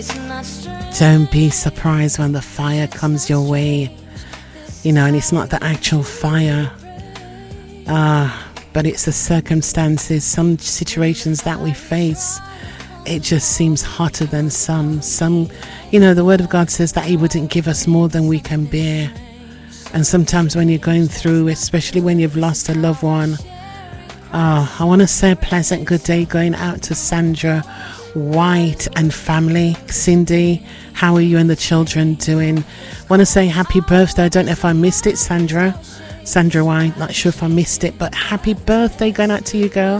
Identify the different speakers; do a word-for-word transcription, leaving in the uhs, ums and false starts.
Speaker 1: Don't be surprised when the fire comes your way, you know, and it's not the actual fire, uh, but it's the circumstances, some situations that we face. It just seems hotter than some. Some, you know, the Word of God says that He wouldn't give us more than we can bear. And sometimes when you're going through, especially when you've lost a loved one, oh, I want to say a pleasant good day going out to Sandra White and family. Cindy, how are you and the children doing? I want to say happy birthday. I don't know if I missed it, Sandra. Sandra White, not sure if I missed it, but happy birthday going out to you, girl.